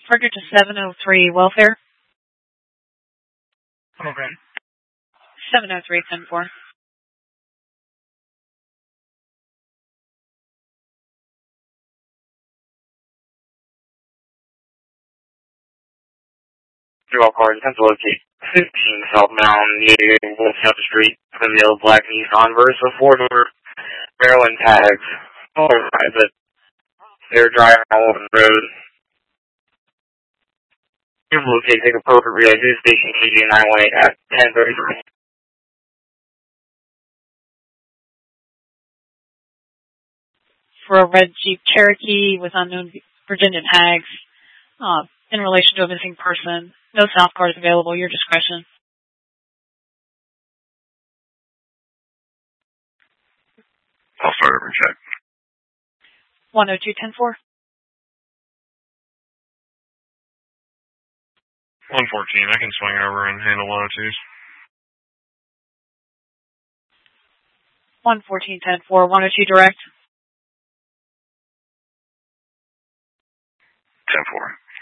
Frederick to 703 Welfare. Okay. 703-10-4. Through all cars, attempt to locate 15 southbound near Wolfhouse Street, the middle black and Converse with four-door Maryland tags. Alright, but they're driving all over the road. You've located the appropriate relay to the station KG 918 at 10:33. For a red Jeep Cherokee with unknown Virginia tags, in relation to a missing person. No south cars available, your discretion. I'll start over and check. 102-10-4. 114, I can swing over and handle 102s. 114-10-4, 102 direct. 10-4.